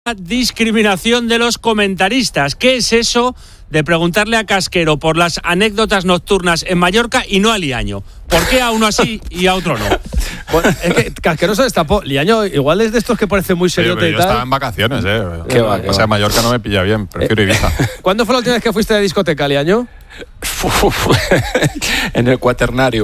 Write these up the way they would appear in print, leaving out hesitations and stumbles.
Discriminación de los comentaristas. ¿Qué es eso de preguntarle a Casquero por las anécdotas nocturnas en Mallorca y no a Liaño? ¿Por qué a uno así y a otro no? Bueno, es que Casquero se destapó. Liaño igual es de estos que parece muy seriote y yo tal. estaba en vacaciones, ¿Qué va? O sea, Mallorca no me pilla bien, prefiero Ibiza. ¿Cuándo fue la última vez que fuiste de discoteca, Liaño? En el Cuaternario.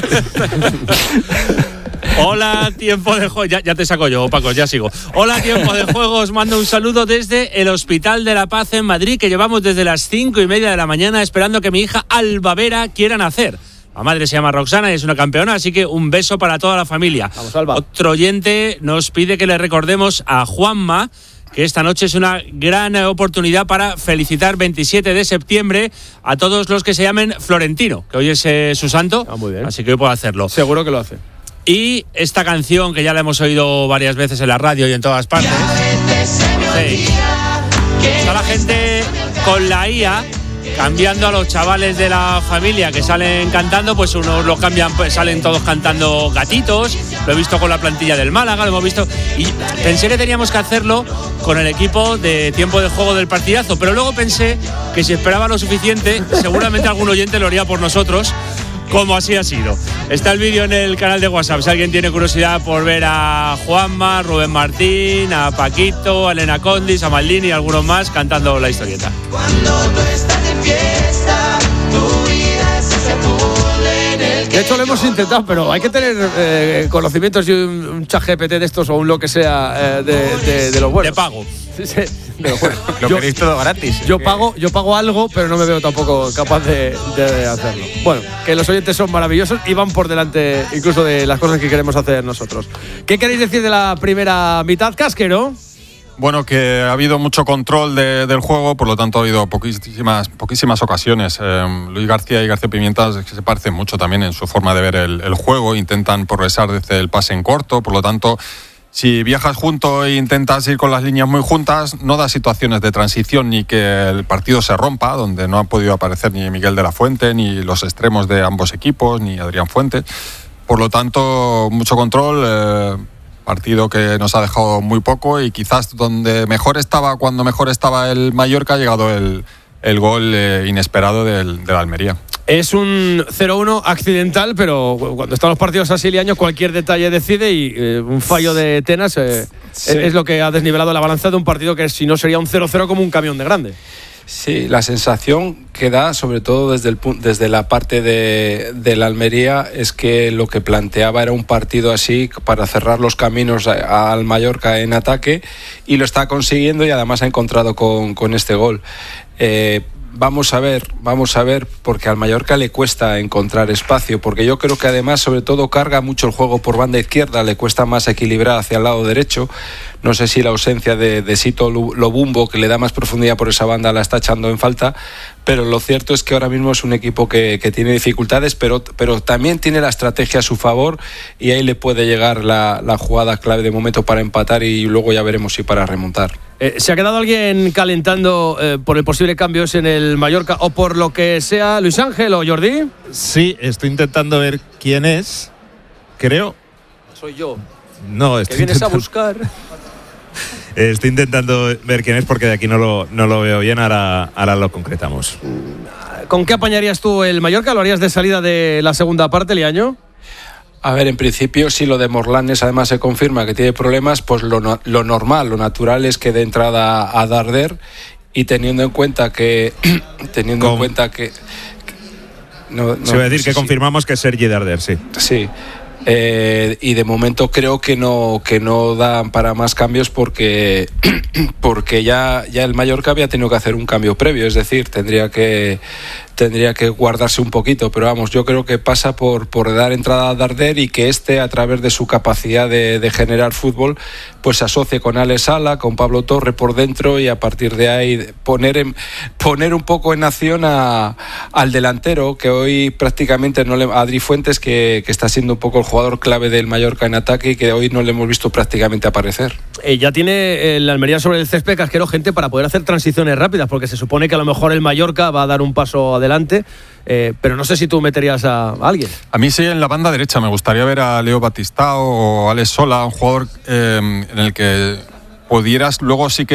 Hola, tiempo de juego. Ya te saco yo, Paco, ya sigo. Hola, tiempo de juego. Os mando un saludo desde el Hospital de la Paz en Madrid, que llevamos desde las 5:30 de la mañana esperando que mi hija Alba Vera quiera nacer. La madre se llama Roxana y es una campeona, así que un beso para toda la familia. Vamos, Alba. Otro oyente nos pide que le recordemos a Juanma que esta noche es una gran oportunidad para felicitar 27 de septiembre a todos los que se llamen Florentino, que hoy es su santo, muy bien. Así que hoy puedo hacerlo. Seguro que lo hace. Y esta canción, que ya la hemos oído varias veces en la radio y en todas partes. Sí. Está la gente con la IA cambiando a los chavales de la familia que salen cantando, pues unos los cambian, pues salen todos cantando Gatitos. Lo he visto con la plantilla del Málaga, lo hemos visto. Y pensé que teníamos que hacerlo con el equipo de tiempo de juego del partidazo, pero luego pensé que si esperaba lo suficiente, seguramente algún oyente lo haría por nosotros, como así ha sido. Está el vídeo en el canal de WhatsApp. Si alguien tiene curiosidad por ver a Juanma, Rubén Martín, a Paquito, a Elena Condis, a Maldini y algunos más cantando la historieta. Cuando tú estás de fiesta, tu vida es ese pool en el que De hecho, lo hemos intentado, pero hay que tener conocimientos y un chat GPT de estos o un lo que sea de los buenos. De pago. Sí, de los buenos. Lo queréis todo gratis. Yo pago algo, pero no me veo tampoco capaz de hacerlo. Bueno, que los oyentes son maravillosos y van por delante incluso de las cosas que queremos hacer nosotros. ¿Qué queréis decir de la primera mitad, Casquero? Bueno, que ha habido mucho control del juego, por lo tanto ha habido poquísimas ocasiones. Luis García y García Pimienta se parecen mucho también en su forma de ver el juego, intentan progresar desde el pase en corto, por lo tanto, si viajas junto e intentas ir con las líneas muy juntas, no da situaciones de transición ni que el partido se rompa, donde no ha podido aparecer ni Miguel de la Fuente, ni los extremos de ambos equipos, ni Adrián Fuentes. Por lo tanto, mucho control, partido que nos ha dejado muy poco y quizás cuando mejor estaba el Mallorca ha llegado el gol inesperado del Almería. Es un 0-1 accidental, pero cuando están los partidos así, Liaño, cualquier detalle decide y un fallo de Tenas es lo que ha desnivelado la balanza de un partido que si no sería un 0-0 como un camión de grande. Sí, la sensación que da, sobre todo desde la parte de la Almería, es que lo que planteaba era un partido así para cerrar los caminos al Mallorca en ataque y lo está consiguiendo y además ha encontrado con este gol. Vamos a ver, porque al Mallorca le cuesta encontrar espacio, porque yo creo que además, sobre todo, carga mucho el juego por banda izquierda, le cuesta más equilibrar hacia el lado derecho. No sé si la ausencia de Sito Lobumbo, que le da más profundidad por esa banda, la está echando en falta, pero lo cierto es que ahora mismo es un equipo que tiene dificultades, pero también tiene la estrategia a su favor y ahí le puede llegar la jugada clave de momento para empatar y luego ya veremos si para remontar. ¿Se ha quedado alguien calentando por el posible cambios en el Mallorca o por lo que sea? ¿Luis Ángel o Jordi? Sí, estoy intentando ver quién es. Creo. Soy yo. No, ¿Que vienes a buscar? Estoy intentando ver quién es porque de aquí no lo veo bien. Ahora lo concretamos. ¿Con qué apañarías tú el Mallorca? ¿Lo harías de salida de la segunda parte, Liaño? A ver, en principio, si lo de Morlanes además se confirma que tiene problemas, pues lo normal, lo natural es que dé entrada a Darder y teniendo en cuenta que no, se va a decir sí, que sí. confirmamos que es Sergi Darder, sí. Sí. Y de momento creo que no dan para más cambios porque ya el Mallorca había tenido que hacer un cambio previo, es decir, tendría que guardarse un poquito, pero vamos, yo creo que pasa por dar entrada a Darder y que a través de su capacidad de generar fútbol, pues se asocie con Alex Sala, con Pablo Torre por dentro y a partir de ahí poner un poco en acción al delantero, que hoy prácticamente Adri Fuentes, que está siendo un poco el jugador clave del Mallorca en ataque y que hoy no le hemos visto prácticamente aparecer. Ya tiene el Almería sobre el césped, Casquero, gente para poder hacer transiciones rápidas, porque se supone que a lo mejor el Mallorca va a dar un paso adelante, pero no sé si tú meterías a alguien. A mí sí, en la banda derecha me gustaría ver a Leo Batistao o Alex Sola, un jugador en el que pudieras luego sí que